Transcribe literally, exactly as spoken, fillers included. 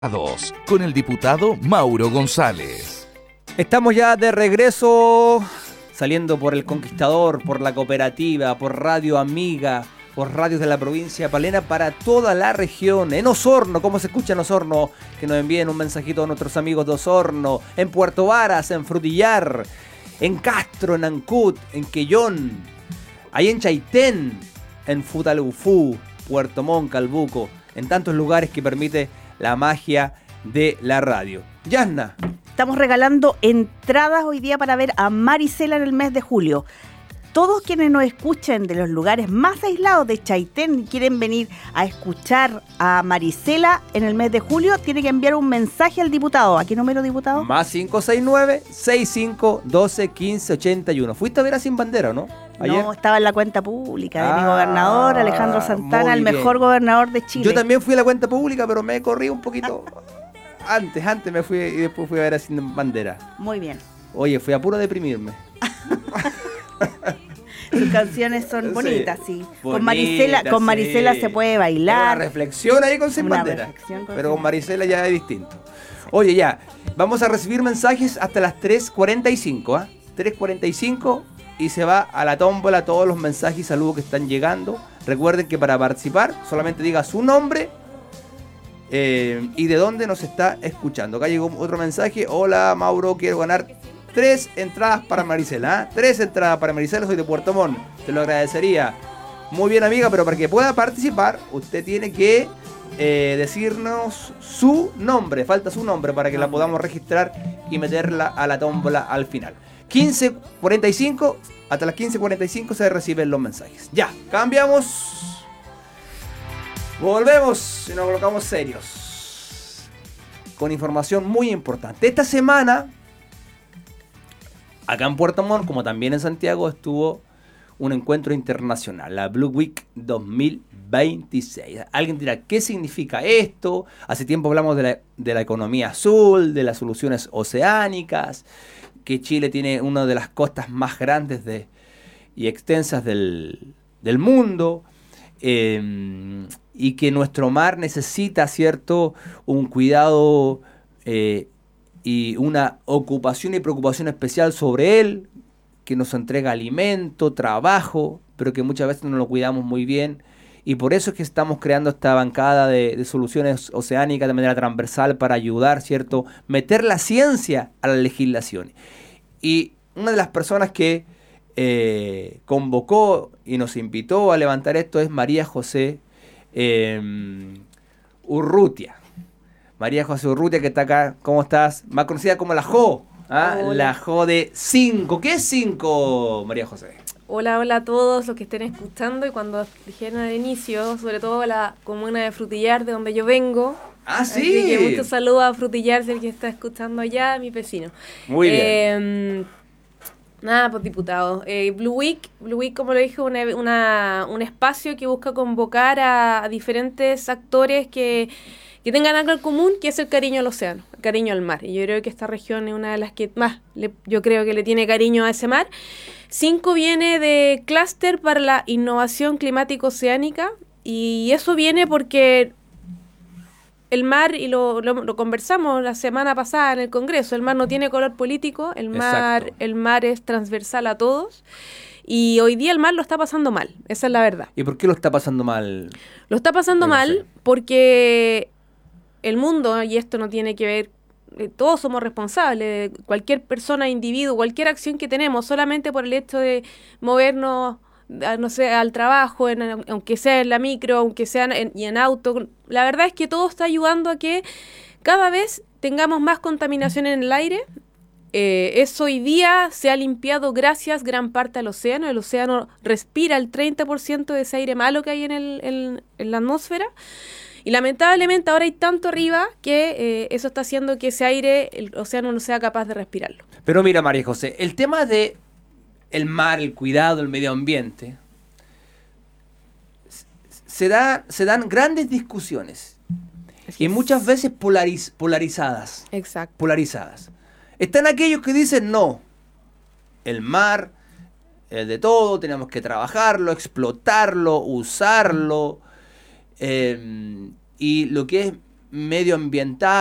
Con el diputado Mauro González. Estamos ya de regreso, saliendo por El Conquistador, por La Cooperativa, por Radio Amiga, por radios de la provincia de Palena para toda la región. En Osorno, ¿cómo se escucha en Osorno? Que nos envíen un mensajito a nuestros amigos de Osorno. En Puerto Varas, en Frutillar, en Castro, en Ancud, en Quellón, ahí en Chaitén, en Futaleufú, Puerto Montt, Calbuco, en tantos lugares que permite la magia de la radio. Yasna. Estamos regalando entradas hoy día para ver a Marisela en el mes de julio. Todos quienes nos escuchen de los lugares más aislados de Chaitén y quieren venir a escuchar a Marisela en el mes de julio, tienen que enviar un mensaje al diputado. ¿A qué número, diputado? Más cinco seis nueve, seis cinco uno dos, uno cinco ocho uno. ¿Fuiste a ver a Sin Bandera, no? ¿Ayer? No, estaba en la cuenta pública de ah, mi gobernador, Alejandro Santana, el mejor bien. gobernador de Chile. Yo también fui a la cuenta pública, pero me corrí un poquito antes, antes me fui y después fui a ver a Sin Bandera. Muy bien. Oye, fui a puro deprimirme. Sus canciones son bonitas, sí. sí. Bonita, con Marisela, con Marisela sí. se puede bailar. Una reflexión ahí con Sin Una Bandera. Con pero con Marisela ya es distinto. Sí. Oye, ya, vamos a recibir mensajes hasta las tres cuarenta y cinco, ¿ah? ¿eh? tres cuarenta y cinco y se va a la tómbola todos los mensajes y saludos que están llegando. Recuerden que para participar solamente diga su nombre eh, y de dónde nos está escuchando. Acá llegó otro mensaje. Hola, Mauro, quiero ganar tres entradas para Marisela. ¿eh? Tres entradas para Marisela, soy de Puerto Montt. Te lo agradecería. Muy bien, amiga, pero para que pueda participar, usted tiene que eh, decirnos su nombre. Falta su nombre para que la podamos registrar y meterla a la tómbola al final. quince cuarenta y cinco, hasta las quince cuarenta y cinco se reciben los mensajes. Ya, cambiamos. Volvemos y nos colocamos serios. Con información muy importante. Esta semana, acá en Puerto Montt, como también en Santiago, estuvo un encuentro internacional, la Blue Week dos mil veintiséis. Alguien dirá, ¿qué significa esto? Hace tiempo hablamos de la, de la economía azul, de las soluciones oceánicas, que Chile tiene una de las costas más grandes de, y extensas del, del mundo, eh, y que nuestro mar necesita, ¿cierto?, un cuidado eh, y una ocupación y preocupación especial sobre él, que nos entrega alimento, trabajo, pero que muchas veces no lo cuidamos muy bien. Y por eso es que estamos creando esta bancada de, de soluciones oceánicas de manera transversal para ayudar, ¿cierto?, meter la ciencia a la legislación. Y una de las personas que eh, convocó y nos invitó a levantar esto es María José eh, Urrutia. María José Urrutia, que está acá. ¿Cómo estás? Más conocida como la Jo. ¿ah? La Jo de cinco. ¿Qué es cinco, María José? Hola, hola a todos los que estén escuchando. Y cuando dijeron al inicio, sobre todo la comuna de Frutillar, de donde yo vengo. Ah, sí. Así que muchos saludos a Frutillar, si el que está escuchando allá, mi vecino. Muy eh, bien. Nada, pues diputado. Eh, Blue Week, Blue Week, como lo dije, una, una, un espacio que busca convocar a, a diferentes actores que, que tengan algo en común, que es el cariño al océano, el cariño al mar. Y yo creo que esta región es una de las que más, le, yo creo que le tiene cariño a ese mar. Cinco viene de Clúster para la Innovación Climática Oceánica, y eso viene porque el mar, y lo, lo, lo conversamos la semana pasada en el Congreso, el mar no tiene color político, el mar, el mar es transversal a todos, y hoy día el mar lo está pasando mal, esa es la verdad. ¿Y por qué lo está pasando mal? Lo está pasando no mal sé. porque el mundo, y esto no tiene que ver, eh, todos somos responsables, cualquier persona, individuo, cualquier acción que tenemos, solamente por el hecho de movernos, no sé, al trabajo, en, aunque sea en la micro, aunque sea en, y en auto. La verdad es que todo está ayudando a que cada vez tengamos más contaminación en el aire. Eh, eso hoy día se ha limpiado gracias gran parte al océano. El océano respira el treinta por ciento de ese aire malo que hay en, el, en, en la atmósfera. Y lamentablemente ahora hay tanto arriba que eh, eso está haciendo que ese aire, el océano no sea capaz de respirarlo. Pero mira, María José, el tema de el mar, el cuidado, el medio ambiente, se, da, se dan grandes discusiones. Así y es. Muchas veces polariz, polarizadas. Exacto. Polarizadas. Están aquellos que dicen no, el mar es de todo, tenemos que trabajarlo, explotarlo, usarlo. Eh, y lo que es medioambiental.